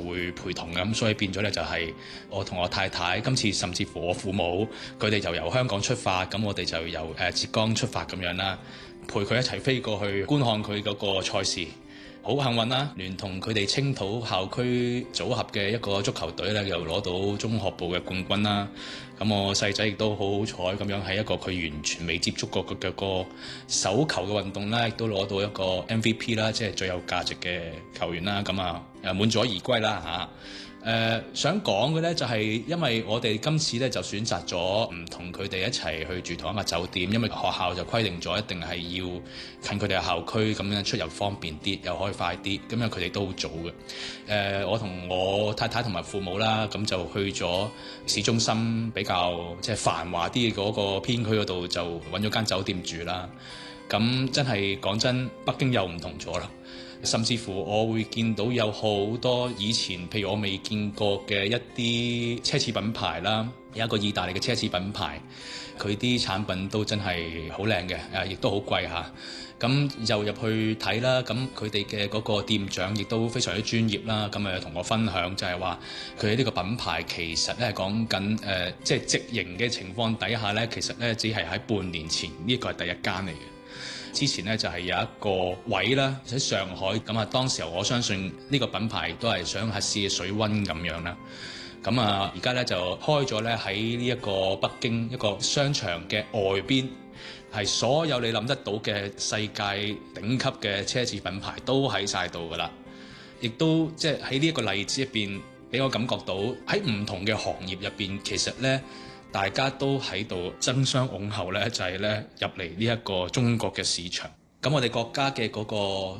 會陪同咁，所以變咗咧就係我同我太太今次甚至乎我父母佢哋就由香港出發，咁我哋就由浙江出發咁樣啦，陪佢一齊飛過去觀看佢嗰個賽事。好幸運啦，聯同佢哋青島校區組合嘅一個足球隊咧，又攞到中學部嘅冠軍啦。咁我細仔亦都好好彩咁樣喺一個佢完全未接觸過嘅個手球嘅運動啦，亦都攞到一個 MVP 啦，即係最有價值嘅球員啦。咁啊滿載而歸啦嚇。想講嘅呢，就係因為我哋今次呢，就選擇咗唔同佢哋一齊去住同一個酒店，因為學校就規定咗一定係要近佢哋嘅校區，咁樣出入方便啲，又可以快啲。咁樣佢哋都好早嘅。我同我太太同埋父母啦，咁就去咗市中心比較即係繁華啲嗰個偏區嗰度，就揾咗間酒店住啦。咁真係講真，北京又唔同咗啦。甚至乎我會見到有好多以前譬如我未見過嘅一啲奢侈品牌啦，有一個意大利嘅奢侈品牌，佢啲產品都真係好靚嘅，亦都好貴嚇。咁又入去睇啦，咁佢哋嘅嗰個店長亦都非常之專業啦。咁同我分享就係話，佢哋呢個品牌其實咧係講緊即係直營嘅情況底下咧，其實咧只係喺半年前呢個係第一間嚟嘅。之前咧就係有一個位啦喺上海，咁啊當時候我相信呢個品牌都係想核試水溫咁樣啦。咁啊而家咧就開咗咧喺呢一個北京一個商場嘅外邊，係所有你諗得到嘅世界頂級嘅奢侈品牌都喺晒度噶啦。亦都即係喺呢一個例子入邊，俾我感覺到喺唔同嘅行業入邊，其實咧大家都喺度爭相拱後咧，就係咧入嚟呢一個中國嘅市場。咁我哋國家嘅嗰個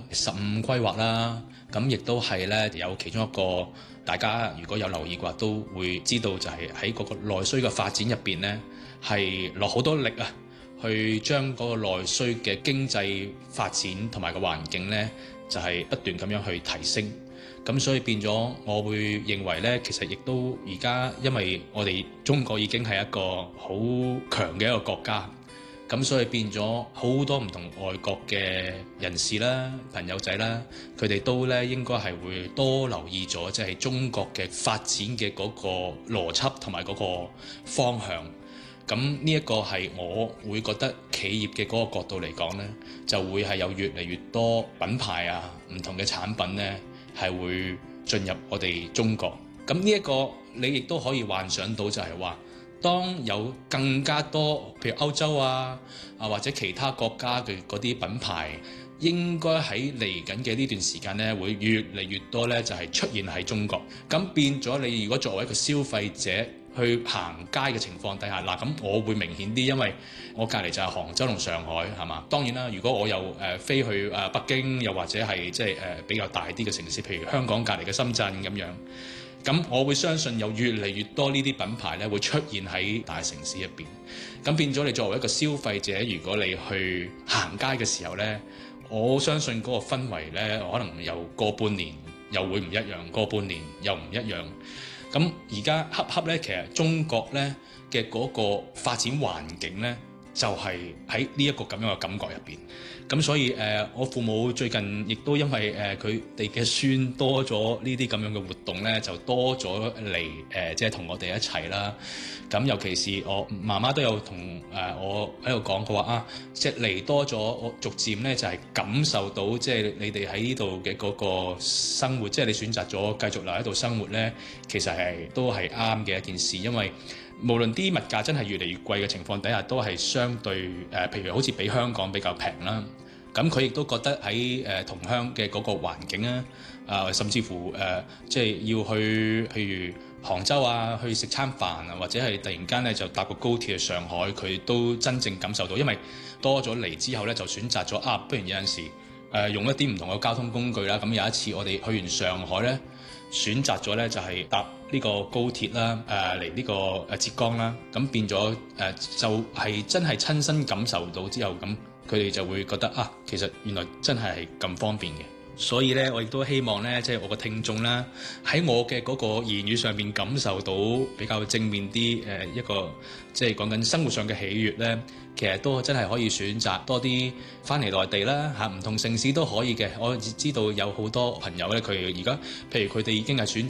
15規劃啦，咁亦都係咧有其中一個，大家如果有留意嘅話，都會知道就係喺嗰個內需嘅發展入邊咧，係落好多力啊，去將嗰個內需嘅經濟發展同埋個環境咧，就係不斷咁樣去提升。咁所以變咗，我會認為呢，其實亦都而家，因為我哋中國已經係一個好強嘅一個國家，咁所以變咗好多唔同外國嘅人士啦、朋友仔啦，佢哋都呢應該係會多留意咗，即係中國嘅發展嘅嗰個邏輯同埋嗰個方向。咁呢一個係我會覺得企業嘅嗰個角度嚟講呢，就會係有越嚟越多品牌啊、唔同嘅產品呢，係會進入我哋中國。咁呢一個你亦都可以幻想到，就係話當有更加多譬如歐洲啊或者其他國家嘅嗰啲品牌，應該喺嚟緊嘅呢段時間呢，會越嚟越多呢，就係出現喺中國。咁變咗你如果作為一個消費者去行街嘅情況底下，嗱咁我會明顯啲，因為我隔離就係杭州同上海，係嘛？當然啦，如果我又飛去北京，又或者係即係比較大啲嘅城市，譬如香港隔離嘅深圳咁樣，咁我會相信有越嚟越多呢啲品牌咧會出現喺大城市入邊。咁變咗你作為一個消費者，如果你去行街嘅時候咧，我相信嗰個氛圍咧，可能又過半年又會唔一樣，過半年又唔一樣。咁而家恰恰咧，其實中國咧嘅嗰個發展環境咧，就係喺呢一個咁樣嘅感覺入邊。咁所以我父母最近亦都因為佢哋嘅孫多咗呢啲咁樣嘅活動咧，就多咗嚟即係同我哋一齊啦。咁尤其是我媽媽都有同我喺度講，佢話啊，即係嚟多咗，我逐漸咧就係感受到即係你哋喺呢度嘅嗰個生活，即係你選擇咗繼續留喺度生活咧，其實都係啱嘅一件事，因為無論啲物價真係越嚟越貴嘅情況底下，都係相對譬如好似比香港比較平啦。咁佢亦都覺得喺同鄉嘅嗰個環境啊，甚至乎即係要去譬如杭州啊，去食餐飯啊，或者係突然間咧就搭個高鐵去上海，佢都真正感受到，因為多咗嚟之後咧，就選擇咗不如有陣時用一啲唔同嘅交通工具啦。咁有一次我哋去完上海咧，選擇咗咧就係搭呢個高鐵啦，嚟呢個浙江啦，咁變咗就係真係親身感受到之後，咁佢哋就會覺得其實原來真係咁方便嘅。所以咧，我亦都希望咧，即係我個聽眾啦，喺我嘅嗰個言語上面感受到比較正面啲一個即係講緊生活上嘅喜悅咧，其實都真係可以選擇多啲翻嚟內地啦嚇，唔同城市都可以嘅。我知道有好多朋友咧，佢而家譬如佢哋已經係選擇